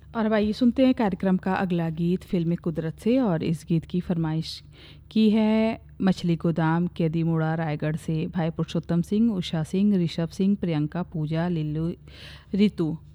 और अब आइए सुनते हैं कार्यक्रम का अगला गीत फिल्म कुदरत से। और इस गीत की फरमाइश की है मछली गोदाम केदीमुड़ा रायगढ़ से भाई पुरुषोत्तम सिंह, उषा सिंह, ऋषभ सिंह, प्रियंका, पूजा, लिल्लू, रितु।